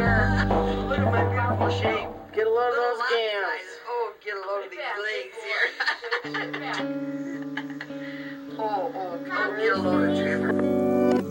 here. Look at my beautiful shape. Get a load of those gams. Oh, get a load of these legs here. Oh, get a load of Trevor.